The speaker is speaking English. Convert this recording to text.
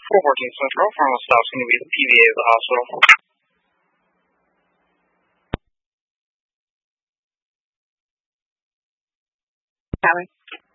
414 Smith Road, final stop is going to be the PVA of the hospital. Tyler.